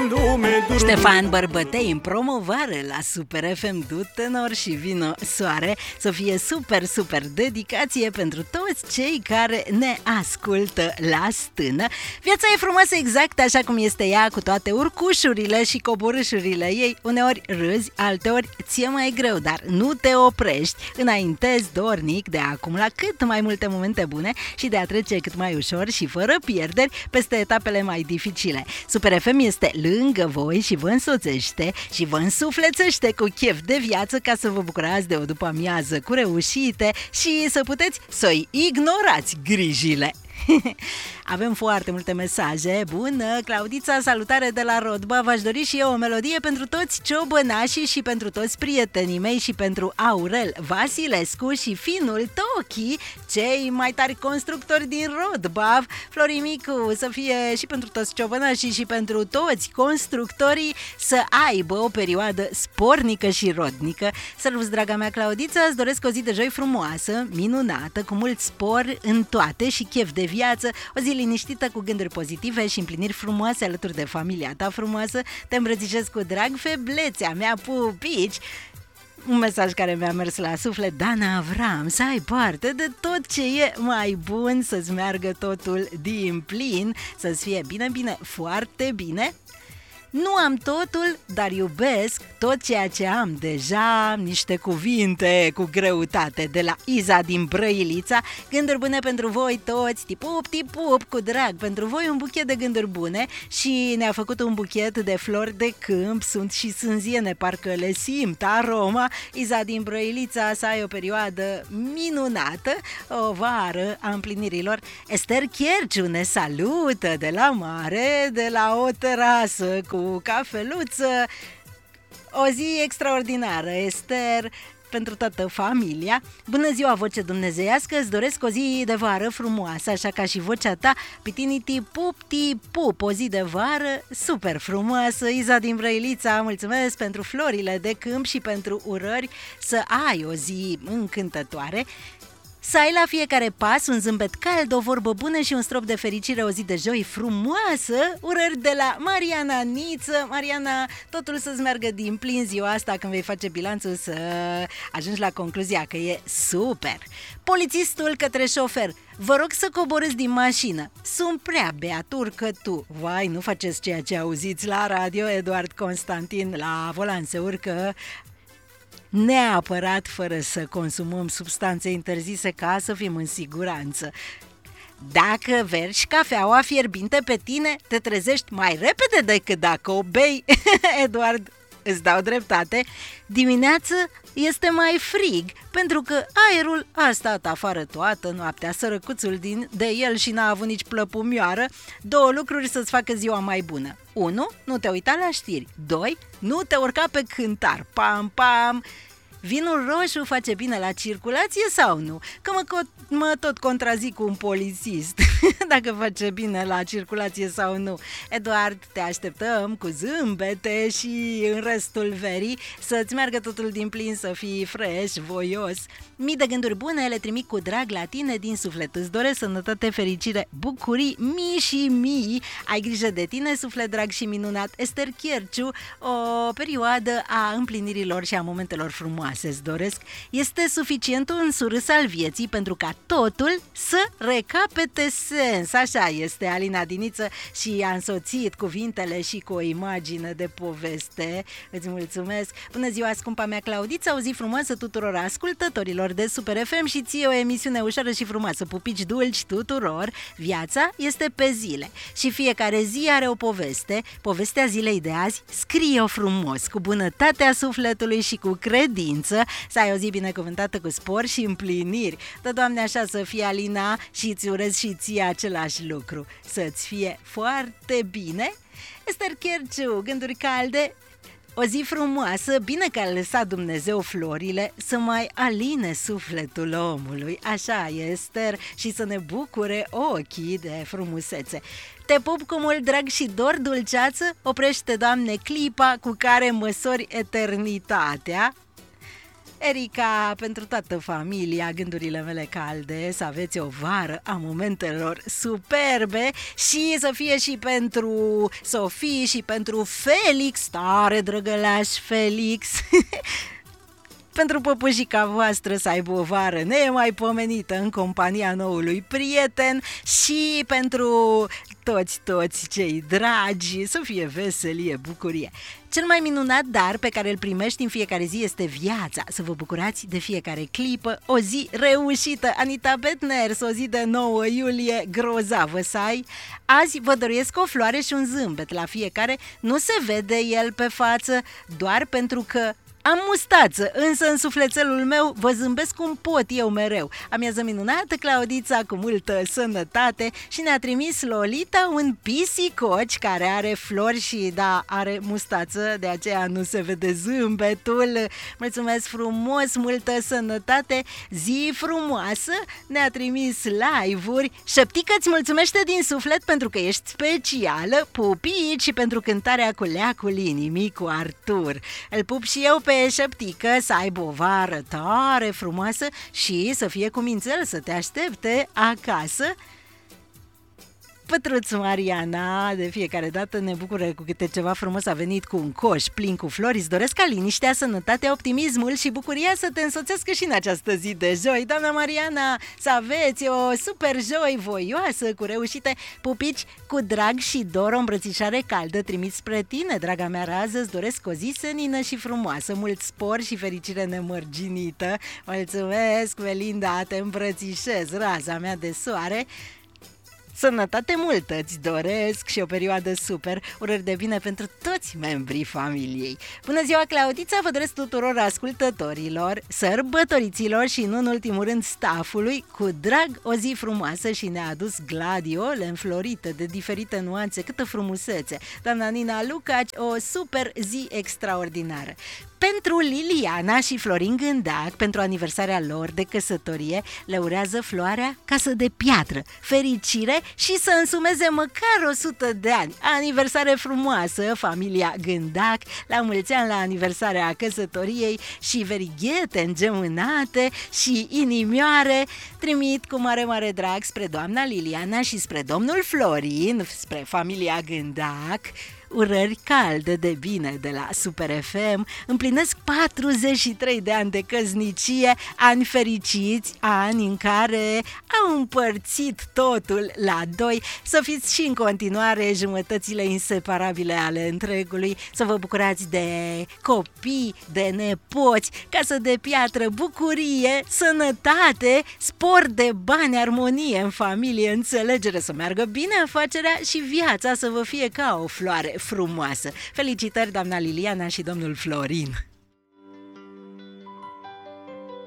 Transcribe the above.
lume. Ștefan Bărbătei în promovare la Super FM. Du tenor și vino soare. Să fie super dedicație pentru toți cei care ne ascultă la stână. Viața e frumoasă exact așa cum este ea, cu toate urcușurile și coborâșurile ei. Uneori râzi, alteori ți-e mai greu, dar nu te oprești. Înaintezi dornic de a acumula cât mai multe momente bune și de a trece cât mai ușor și fără pierderi peste etapele mai dificile. Super FM este lângă voi și vă însoțește și vă însuflețește cu chef de viață ca să vă bucurați de o după-amiază cu reușite și să puteți să-i ignorați grijile. Avem foarte multe mesaje. Bună, Claudița, salutare de la Rodba. V-aș dori și eu o melodie pentru toți ciobănașii și pentru toți prietenii mei și pentru Aurel Vasilescu și finul Tochi, cei mai tari constructori din Rodba. Florimicu, să fie și pentru toți ciobănașii și pentru toți constructorii să aibă o perioadă spornică și rodnică. Salut, draga mea Claudița, îți doresc o zi de joi frumoasă, minunată, cu mult spor în toate și chef de viață, o zi liniștită cu gânduri pozitive și împliniri frumoase alături de familia ta frumoasă. Te îmbrățișez cu drag, feblețea mea, pupici. Un mesaj care mi-a mers la suflet. Dana Avram, să ai parte de tot ce e mai bun, să-ți meargă totul din plin, să-ți fie bine, foarte bine. Nu am totul, dar iubesc tot ceea ce am deja. Niște cuvinte cu greutate de la Iza din Brăilița. Gânduri bune pentru voi toți, tipup, cu drag. Pentru voi un buchet de gânduri bune. Și ne-a făcut un buchet de flori de câmp. Sunt și sânziene, parcă le simt aroma. Iza din Brăilița, să ai o perioadă minunată, o vară a împlinirilor. Ester Cherciu ne salută de la mare, de la o terasă cu cafeluță. O zi extraordinară, Ester, pentru toată familia. Bună ziua, voce dumnezeiască, îți doresc o zi de vară frumoasă, așa ca și vocea ta, pitiniti pup, o zi de vară super frumoasă. Iza din Brăilița, mulțumesc pentru florile de câmp și pentru urări, să ai o zi încântătoare. Să ai la fiecare pas un zâmbet cald, o vorbă bună și un strop de fericire, o zi de joi frumoasă. Urări de la Mariana Niță. Mariana, totul să-ți meargă din plin ziua asta, când vei face bilanțul, să ajungi la concluzia că e super. Polițistul către șofer: vă rog să coborâți din mașină, sunt prea beat, urcă tu. Vai, nu faceți ceea ce auziți la radio. Eduard Constantin la volan se urcă neapărat fără să consumăm substanțe interzise, ca să fim în siguranță. Dacă vergi cafeaua fierbinte pe tine, te trezești mai repede decât dacă o bei. Eduard, îți dau dreptate. Dimineață este mai frig, pentru că aerul a stat afară toată noaptea, sărăcuțul de el, și n-a avut nici plăpumioară. Două lucruri să-ți facă ziua mai bună. 1. Nu te uita la știri. 2. Nu te urca pe cântar. Pam! Vinul roșu face bine la circulație sau nu? Că mă tot contrazic cu un polițist dacă face bine la circulație sau nu. Eduard, te așteptăm cu zâmbete și în restul verii, să-ți meargă totul din plin, să fii fresh, voios. Mii de gânduri bune le trimit cu drag la tine din suflet. Îți doresc sănătate, fericire, bucurii, mii și mii. Ai grijă de tine, suflet drag și minunat. Ester Cherciu, o perioadă a împlinirilor și a momentelor frumoase îți doresc. Este suficient un surâs al vieții pentru ca totul să recapete sens. Așa este, Alina Diniță, și a însoțit cuvintele și cu o imagine de poveste. Îți mulțumesc. Bună ziua, scumpa mea Claudița, o zi frumoasă tuturor ascultătorilor de Super FM și ție o emisiune ușoară și frumoasă. Pupici dulci tuturor. Viața este pe zile și fiecare zi are o poveste. Povestea zilei de azi, scrie-o frumos, cu bunătatea sufletului și cu credință. Să ai o zi binecuvântată cu spor și împliniri. Dă, Doamne, așa să fie, Alina, și îți urez și ție același lucru. Să-ți fie foarte bine. Ester Cherciu, gânduri calde. O zi frumoasă, bine că a lăsat Dumnezeu florile să mai aline sufletul omului. Așa e, Ester, și să ne bucure ochii de frumusețe. Te pup cu mult drag și dor, dulceață. Oprește, Doamne, clipa cu care măsori eternitatea. Erica, pentru toată familia, gândurile mele calde, să aveți o vară a momentelor superbe și să fie și pentru Sofie și pentru Felix, tare drăgălaș Felix. Pentru păpușica voastră să aibă o vară nemaipomenită în compania noului prieten și pentru toți cei dragi să fie veselie, bucurie. Cel mai minunat dar pe care îl primești în fiecare zi este viața. Să vă bucurați de fiecare clipă, o zi reușită. Anita Betners, o zi de 9 iulie grozavă să ai. Azi vă dăruiesc o floare și un zâmbet la fiecare. Nu se vede el pe față doar pentru că am mustață, însă în sufletelul meu vă zâmbesc cum pot eu mereu. Amiază minunată, Claudița, cu multă sănătate, și ne-a trimis Lolita un pisicoci care are flori și, da, are mustață, de aceea nu se vede zâmbetul. Mulțumesc frumos, multă sănătate, zi frumoasă, ne-a trimis live-uri. Șăptică îți mulțumește din suflet pentru că ești specială, pupici, și pentru cântarea cu leacul inimii cu Artur. Îl pup și eu pe Șăptică, să aibă o vară tare frumoasă și să fie cu mințel să te aștepte acasă. Pătruț Mariana, de fiecare dată ne bucură cu câte ceva frumos, a venit cu un coș plin cu flori. Îți doresc ca liniștea, sănătatea, optimismul și bucuria să te însoțească și în această zi de joi. Doamna Mariana, să aveți o super joi voioasă, cu reușite, pupici cu drag și dor, o îmbrățișare caldă trimis spre tine, draga mea rază. Îți doresc o zi senină și frumoasă, mult spor și fericire nemărginită. Mulțumesc, Melinda, te îmbrățișez, raza mea de soare. Sănătate multă îți doresc și o perioadă super, urări de bine pentru toți membrii familiei. Bună ziua, Claudița, vă doresc tuturor ascultătorilor, sărbătoriților și, nu în ultimul rând, staffului, cu drag o zi frumoasă, și ne-a adus gladiole înflorite de diferite nuanțe, câtă frumusețe. Doamna Nina Lucaci, o super zi extraordinară. Pentru Liliana și Florin Gândac, pentru aniversarea lor de căsătorie, le urează floarea Casă de Piatră, fericire și să însumeze măcar 100 de ani. Aniversare frumoasă, familia Gândac, la mulți ani la aniversarea căsătoriei și verighete îngemânate și inimioare trimit cu mare drag spre doamna Liliana și spre domnul Florin, spre familia Gândac. Urări calde de bine de la Super FM. Împlinesc 43 de ani de căsnicie, ani fericiți, ani în care au împărțit totul la doi. Să fiți și în continuare jumătățile inseparabile ale întregului, să vă bucurați de copii, de nepoți, Casă de Piatră, bucurie, sănătate, spor de bani, armonie în familie, înțelegere, să meargă bine afacerea și viața să vă fie ca o floare frumoasă. Felicitări, doamna Liliana și domnul Florin!